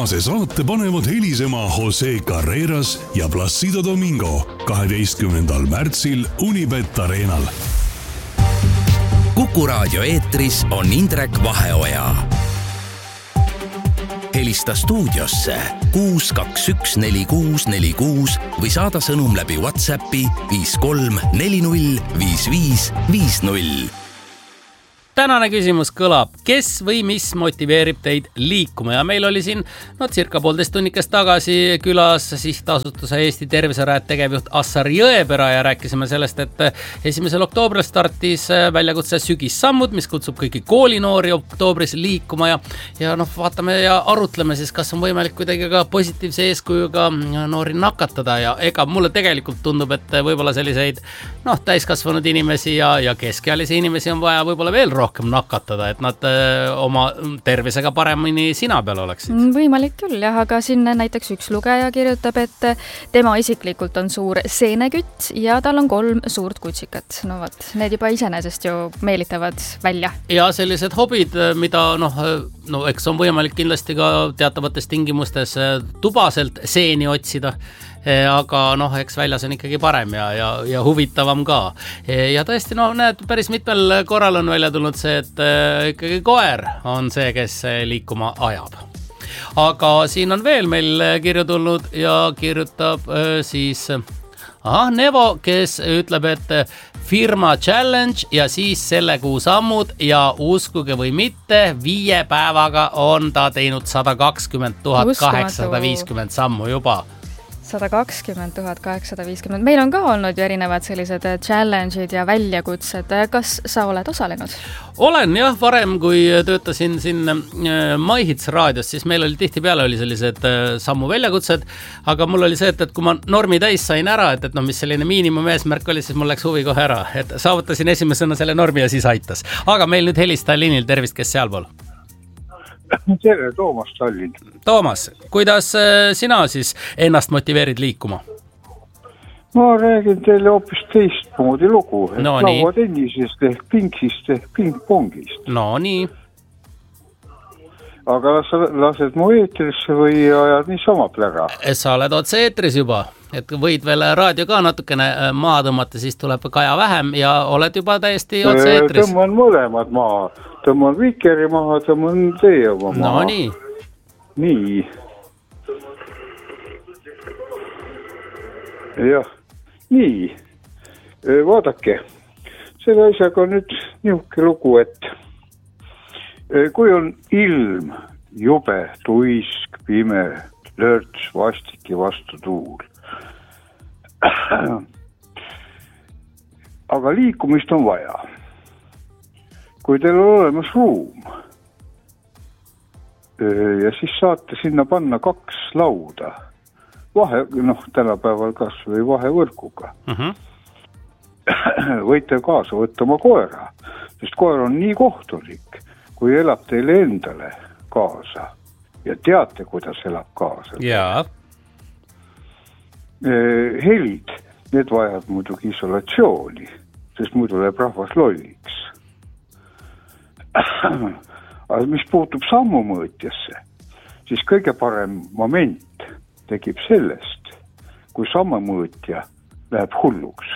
tänase saate panevad helisema Jose Carreras ja Placido Domingo 12. märtsil Unibet Arenal. Kuku Raadio eetris on Indrek Vaheoja. Helista stuudiosse 6214646 või saada sõnum läbi WhatsAppi 53405550. Tänane küsimus kõlab, kes või mis motiveerib teid liikuma ja meil oli siin circa 1,5 tunnikest tagasi külas sihtasutuse Eesti Terviserajad tegevjuht Assar Jõepera ja rääkisime sellest, et 1. oktoobril startis väljakutse Sügissammud, mis kutsub kõiki koolinoori oktoobris liikuma ja vaatame ja arutleme siis, kas on võimalik kuidagi ka positiivse eeskujuga noori nakatada ja ega mulle tegelikult tundub, et võib-olla selliseid täiskasvanud inimesi ja keskealisi inimesi on vaja võib-olla veel rohkem nakatada, et nad oma tervisega paremini sina peal oleksid. Võimalik küll, jah, aga siin näiteks üks lugeja kirjutab, et tema isiklikult on suur seenekütt ja tal on 3 suurt kutsikat. Need juba iseenesest ju meelitavad välja. Ja sellised hobid, mida eks on võimalik kindlasti ka teatavates tingimustes tubaselt seeni otsida, aga eks väljas on ikkagi parem ja huvitavam ka. Ja tõesti, näed, päris mitmel korral on välja tulnud see, et ikkagi koer on see, kes liikuma ajab. Aga siin on veel meil kirju tulnud ja kirjutab siis Nevo, kes ütleb, et firma challenge ja siis selle kuu sammud ja uskuge või mitte, 5 päevaga on ta teinud 120 850 sammu juba. 120 850. Meil on ka olnud ju erinevad sellised challenge'id ja väljakutsed. Kas sa oled osalenud? Olen jah, varem kui töötasin siin MyHits raadios, siis meil oli tihtipeale sellised sammu väljakutsed, aga mul oli see, et kui ma normi täis sain ära, et mis selline miinimum eesmärk oli, siis mul läks huvi kohe ära, et saavutasin esimesena selle normi ja siis aitas. Aga meil nüüd helista liinil, tervist, kes sealpool? Tere, Toomas Tallinn. Toomas, kuidas sina siis ennast motiveerid liikuma? Ma räägin teile hoopis teistmoodi lugu. Lauatennisest ehk pinksist ehk pingpongist. No nii. Aga lased mu eetrisse või ajad niisama plära? Sa oled otse eetris juba, et võid veel raadio ka natukene maa tõmmata, siis tuleb kaja vähem ja oled juba täiesti otse eetris. Tõmman mõlemad maa. Tõmman Vikeri maha, tõmman teie oma maha. No nii. Nii. Jah, nii. Vaadake, selle asjaga on nüüd nihuke lugu, et kui on ilm, jube, tuisk, pime, lörts, vastiki vastu tuul. Aga liikumist on vaja. Kui teil on olemas ruum ja siis saate sinna panna 2 lauda, tänapäeval kas või vahevõrkuga. Võite kaasa võtta oma koera, sest koer on nii kohtulik, kui elab teile endale kaasa ja teate, kuidas elab kaasa. Jaa. Helid, need vajavad muidugi isolatsiooni, sest muidu läheb rahvas lolliks. Aga mis puutub sammumõõtjasse, siis kõige parem moment tekib sellest, kui sammumõõtja läheb hulluks.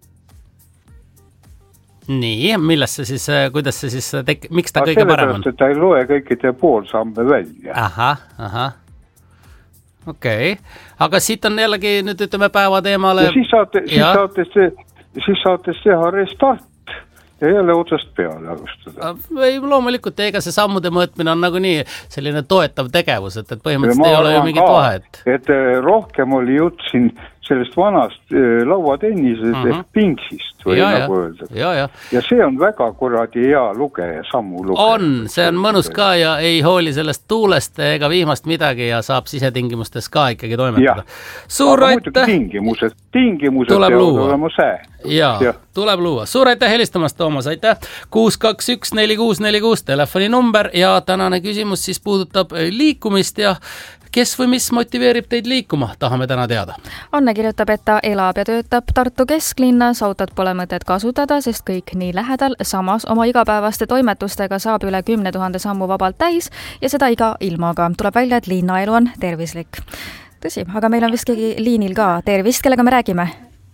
Nii, kuidas see siis miks ta kõige parem on? Sellepärast, et ta ei loe kõikide poolsamme välja. Aha. Okei. Aga siit on jällegi nüüd ütleme päeva teemale. Ja siis saates teha restart. Ja jälle otsast peale alustada. Või loomulikult, ega see sammude mõõtmine on nagunii selline toetav tegevus, et põhimõtteliselt ei ole ju mingit vahet. Et rohkem oli jutt siin sellest vanast lauatennisest ehk pinksist või nagu öelda. Ja see on väga kuradi hea lugeja, sammu lugeja. On, see on mõnus ka ja ei hooli sellest tuulest ega vihmast midagi ja saab sisetingimustes ka ikkagi toimetada. Suur aitäh! Tingimused peavad olema sää. Jaa, tuleb luua. Suur aitäh helistamast, Toomas, aitäh! 6214646 telefoninumber ja tänane küsimus siis puudutab liikumist ja kes või mis motiveerib teid liikuma, tahame täna teada. Anne kirjutab, et ta elab ja töötab Tartu kesklinnas, autot pole mõtet kasutada, sest kõik nii lähedal, samas oma igapäevaste toimetustega saab üle 10 000 sammu vabalt täis ja seda iga ilmaga. Tuleb välja, et linnaelu on tervislik. Tõsi, aga meil on vist keegi liinil ka. Tervist, kellega me räägime?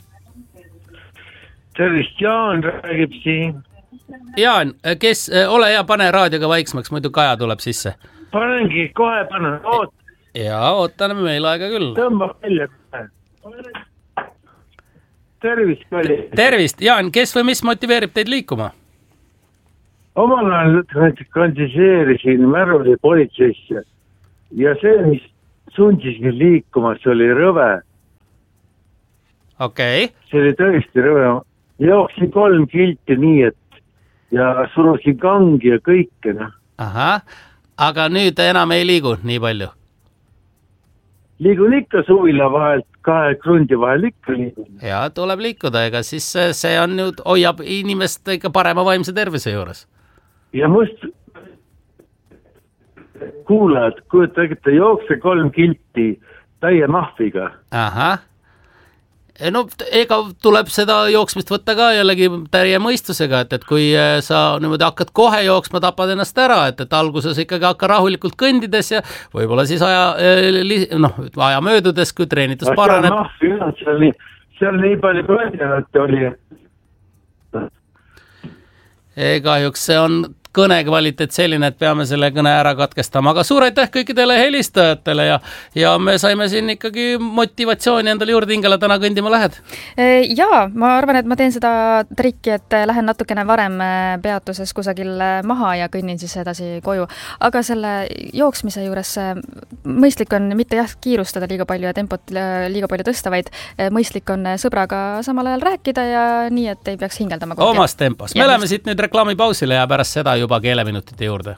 Tervist, Jaan räägib siin. Jaan, kes, ole hea, pane raadioga vaiksemaks, muidu Kaja tuleb sisse. Panengi, kohe panen, oot. Jaa, ootaneme meil aega küll. Tõmba välja. Tervist, Kalli. Tervist, Jaan, kes või mis motiveerib teid liikuma? Omal ajal kandiseerisin Märuli politseisse ja see, mis sundis mind liikuma, see oli rõve. Okei. See oli tõesti rõve. Jooksin 3 kilti nii, et ja surusin kangi ja kõike. No. Aha, aga nüüd enam ei liigu nii palju? Liigun ikka suvila vahelt, 2 krundi vahel ikka liigun. Ja, tuleb liikuda, ega siis see on nüüd, hoiab inimest ikka parema vaimse tervise juures. Ja must kuulad, kujutage, jookse 3 kilti täie mahviga. Aha. No ega tuleb seda jooksmist võtta ka jällegi täie mõistusega, et kui sa niimoodi hakkad kohe jooksma, tapad ennast ära, et alguses ikkagi hakka rahulikult kõndides ja võib-olla siis aja möödudes, kui treenitus paraneb. Seal nii palju kõndinud oli. Kahjuks see on kõne kvaliteet selline, et peame selle kõne ära katkestama, aga suur aitäh kõikidele helistajatele ja me saime siin ikkagi motivatsiooni endale juurde hingele, täna kõndima lähed. Jaa, ma arvan, et ma teen seda trikki, et lähen natukene varem peatuses kusagil maha ja kõnnin siis edasi koju, aga selle jooksmise juures mõistlik on mitte kiirustada liiga palju ja tempot liiga palju tõsta, vaid mõistlik on sõbraga samal ajal rääkida ja nii, et ei peaks hingeldama kogu. Omas tempos. Me oleme siit nüüd reklaamipausile ja pärast seda juba keeleminutite juurde.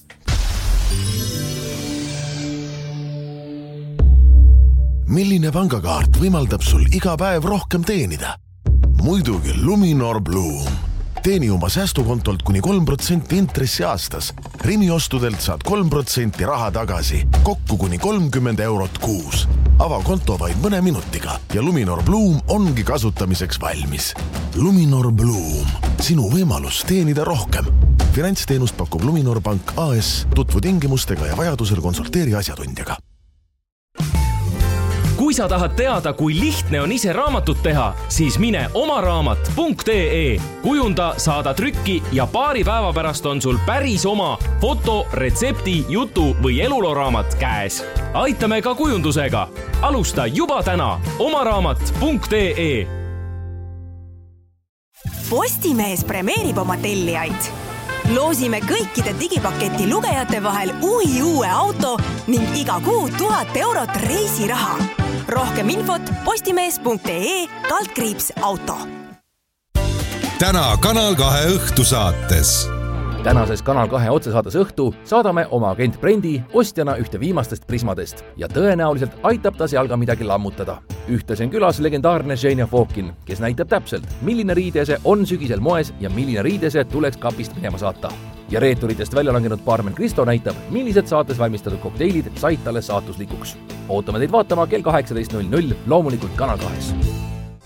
Milline pangakaart võimaldab sul iga päev rohkem teenida? Muidugi Luminor Bloom. Teeni oma säästukontolt kuni 3% intressi aastas. Rimi ostudelt saad 3% raha tagasi, kokku kuni 30 eurot kuus. Ava konto vaid mõne minutiga ja Luminor Bloom ongi kasutamiseks valmis. Luminor Bloom. Sinu võimalus teenida rohkem. Finantsteenust pakub Luminor Pank AS. Tutvu tingimustega ja vajadusel konsulteeri asjatundjaga. Kui sa tahad teada, kui lihtne on ise raamatut teha, siis mine omaraamat.ee. Kujunda, saada trükki ja paari päeva pärast on sul päris oma foto, retsepti, jutu või eluloraamat käes. Aitame ka kujundusega. Alusta juba täna omaraamat.ee. Postimees premeerib oma tellijaid. Loosime kõikide digipaketi lugejate vahel uue auto ning iga kuu 1000 eurot reisiraha. Rohkem infot postimees.ee/auto. Täna Kanal 2 õhtusaates. Tänases Kanal 2 otsesaates Õhtu saadame oma agent Brendi ostjana ühte viimastest prismadest ja tõenäoliselt aitab ta seal ka midagi lammutada. Ühtlasi on külas legendaarne Zhenya Fokin, kes näitab täpselt, milline riidese on sügisel moes ja milline riidese tuleks kapist minema saata. Ja reeturitest välja langenud baarmen Kristo näitab, millised saates valmistatud kokteilid said talle saatuslikuks. Ootame teid vaatama kell 18.00 loomulikult Kanal 2.